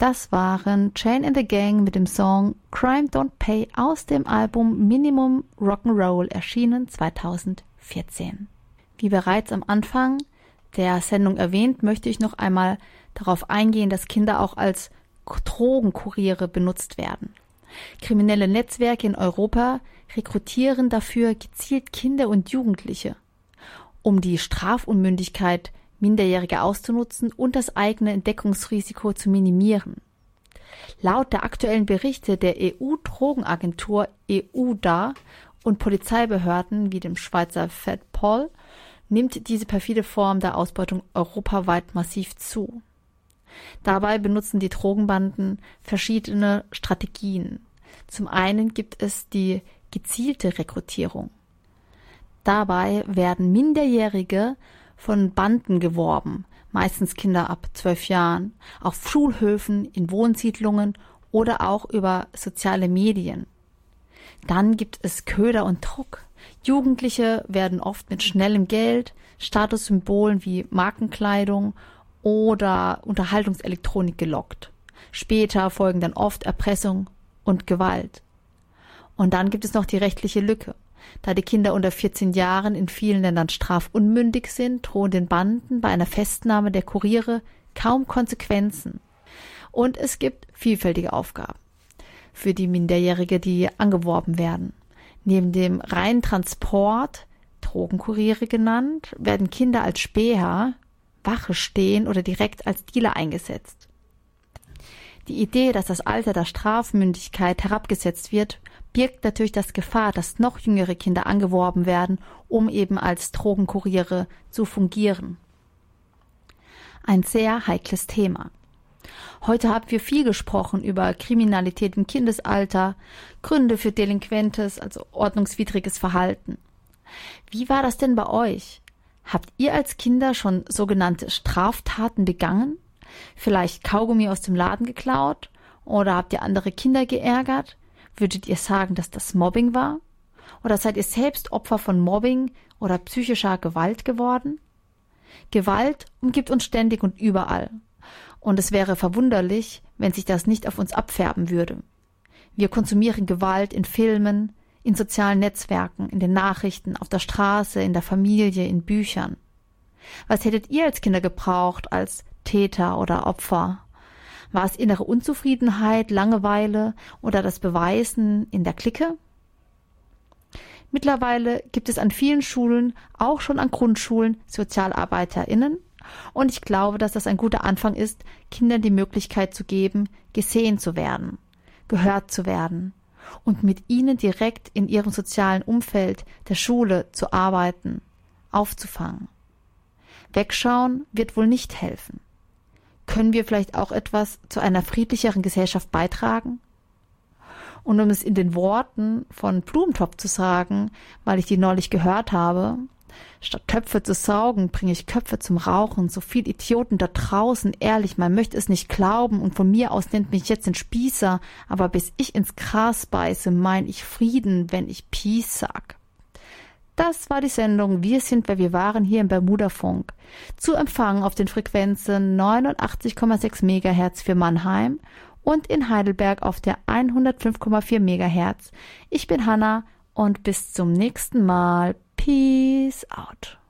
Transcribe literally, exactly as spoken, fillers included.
Das waren Jane and the Gang mit dem Song Crime Don't Pay aus dem Album Minimum Rock'n'Roll, erschienen zweitausendvierzehn. Wie bereits am Anfang der Sendung erwähnt, möchte ich noch einmal darauf eingehen, dass Kinder auch als Drogenkuriere benutzt werden. Kriminelle Netzwerke in Europa rekrutieren dafür gezielt Kinder und Jugendliche, um die Strafunmündigkeit Minderjähriger auszunutzen und das eigene Entdeckungsrisiko zu minimieren. Laut der aktuellen Berichte der E U-Drogenagentur E U D A und Polizeibehörden wie dem Schweizer Fedpol nimmt diese perfide Form der Ausbeutung europaweit massiv zu. Dabei benutzen die Drogenbanden verschiedene Strategien. Zum einen gibt es die gezielte Rekrutierung. Dabei werden Minderjährige von Banden geworben, meistens Kinder ab zwölf Jahren, auf Schulhöfen, in Wohnsiedlungen oder auch über soziale Medien. Dann gibt es Köder und Druck. Jugendliche werden oft mit schnellem Geld, Statussymbolen wie Markenkleidung oder Unterhaltungselektronik gelockt. Später folgen dann oft Erpressung und Gewalt. Und dann gibt es noch die rechtliche Lücke. Da die Kinder unter vierzehn Jahren in vielen Ländern strafunmündig sind, drohen den Banden bei einer Festnahme der Kuriere kaum Konsequenzen. Und es gibt vielfältige Aufgaben für die Minderjährige, die angeworben werden. Neben dem reinen Transport, Drogenkuriere genannt, werden Kinder als Späher, Wache stehen oder direkt als Dealer eingesetzt. Die Idee, dass das Alter der Strafmündigkeit herabgesetzt wird, birgt natürlich das Gefahr, dass noch jüngere Kinder angeworben werden, um eben als Drogenkuriere zu fungieren. Ein sehr heikles Thema. Heute haben wir viel gesprochen über Kriminalität im Kindesalter, Gründe für delinquentes, also ordnungswidriges Verhalten. Wie war das denn bei euch? Habt ihr als Kinder schon sogenannte Straftaten begangen? Vielleicht Kaugummi aus dem Laden geklaut? Oder habt ihr andere Kinder geärgert? Würdet ihr sagen, dass das Mobbing war? Oder seid ihr selbst Opfer von Mobbing oder psychischer Gewalt geworden? Gewalt umgibt uns ständig und überall. Und es wäre verwunderlich, wenn sich das nicht auf uns abfärben würde. Wir konsumieren Gewalt in Filmen, in sozialen Netzwerken, in den Nachrichten, auf der Straße, in der Familie, in Büchern. Was hättet ihr als Kinder gebraucht, als Täter oder Opfer? War es innere Unzufriedenheit, Langeweile oder das Beweisen in der Clique? Mittlerweile gibt es an vielen Schulen, auch schon an Grundschulen, SozialarbeiterInnen. Und ich glaube, dass das ein guter Anfang ist, Kindern die Möglichkeit zu geben, gesehen zu werden, gehört zu werden und mit ihnen direkt in ihrem sozialen Umfeld der Schule zu arbeiten, aufzufangen. Wegschauen wird wohl nicht helfen. Können wir vielleicht auch etwas zu einer friedlicheren Gesellschaft beitragen? Und um es in den Worten von Blumentopf zu sagen, weil ich die neulich gehört habe, statt Köpfe zu saugen, bringe ich Köpfe zum Rauchen. So viel Idioten da draußen, ehrlich, man möchte es nicht glauben und von mir aus nennt mich jetzt ein Spießer, aber bis ich ins Gras beiße, mein ich Frieden, wenn ich Peace sag. Das war die Sendung Wir sind, wer wir waren hier im Bermudafunk. Zu empfangen auf den Frequenzen neunundachtzig Komma sechs Megahertz für Mannheim und in Heidelberg auf der hundertfünf Komma vier Megahertz. Ich bin Hanna und bis zum nächsten Mal. Peace out.